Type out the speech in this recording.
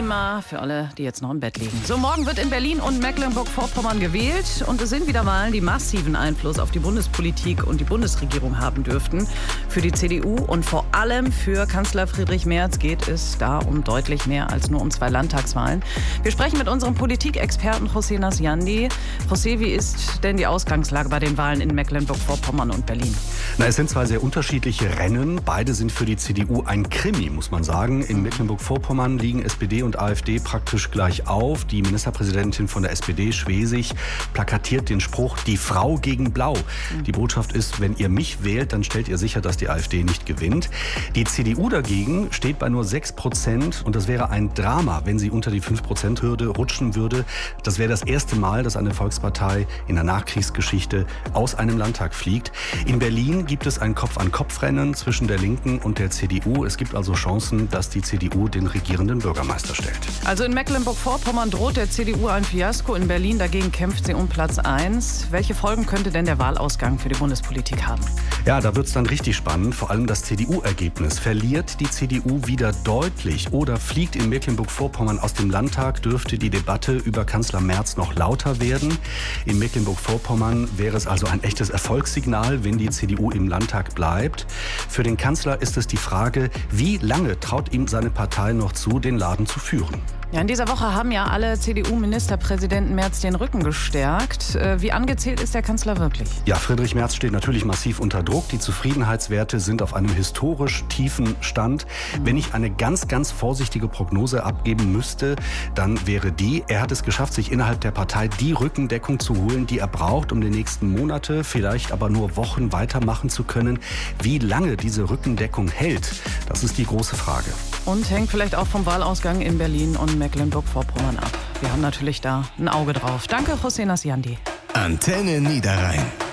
prima für alle, die jetzt noch im Bett liegen. So, morgen wird in Berlin und Mecklenburg-Vorpommern gewählt. Und es sind wieder Wahlen, die massiven Einfluss auf die Bundespolitik und die Bundesregierung haben dürften. Für die CDU und vor allem für Kanzler Friedrich Merz geht es da um deutlich mehr als nur um 2 Landtagswahlen. Wir sprechen mit unserem Politikexperten José Nasiandi. José, wie ist denn die Ausgangslage bei den Wahlen in Mecklenburg-Vorpommern und Berlin? Es sind 2 sehr unterschiedliche Rennen. Beide sind für die CDU ein Krimi, muss man sagen. In Mecklenburg-Vorpommern liegen SPD und AfD praktisch gleich auf. Die Ministerpräsidentin von der SPD, Schwesig, plakatiert den Spruch, die Frau gegen Blau. Die Botschaft ist, wenn ihr mich wählt, dann stellt ihr sicher, dass die AfD nicht gewinnt. Die CDU dagegen steht bei nur 6% und das wäre ein Drama, wenn sie unter die 5%-Hürde rutschen würde. Das wäre das erste Mal, dass eine Volkspartei in der Nachkriegsgeschichte aus einem Landtag fliegt. In Berlin gibt es ein Kopf-an-Kopf-Rennen zwischen der Linken und der CDU. Es gibt also Chancen, dass die CDU den regierenden Bürgermeister stellt. Also in Mecklenburg-Vorpommern droht der CDU ein Fiasko. In Berlin dagegen kämpft sie um Platz 1. Welche Folgen könnte denn der Wahlausgang für die Bundespolitik haben? Ja, da wird es dann richtig spannend. Vor allem das CDU-Ergebnis. Verliert die CDU wieder deutlich oder fliegt in Mecklenburg-Vorpommern aus dem Landtag, dürfte die Debatte über Kanzler Merz noch lauter werden. In Mecklenburg-Vorpommern wäre es also ein echtes Erfolgssignal, wenn die CDU im Landtag bleibt. Für den Kanzler ist es die Frage, wie lange traut ihm seine Partei noch zu, den Laden zu führen? Ja, in dieser Woche haben ja alle CDU-Ministerpräsidenten Merz den Rücken gestärkt. Wie angezählt ist der Kanzler wirklich? Ja, Friedrich Merz steht natürlich massiv unter Druck. Die Zufriedenheitswerte sind auf einem historisch tiefen Stand. Wenn ich eine ganz, ganz vorsichtige Prognose abgeben müsste, dann wäre die, er hat es geschafft, sich innerhalb der Partei die Rückendeckung zu holen, die er braucht, um die nächsten Monate, vielleicht aber nur Wochen weitermachen zu können. Wie lange diese Rückendeckung hält, das ist die große Frage. Und hängt vielleicht auch vom Wahlausgang in Berlin und Mecklenburg-Vorpommern ab. Wir haben natürlich da ein Auge drauf. Danke, José Nasiandi. Antenne Niederrhein.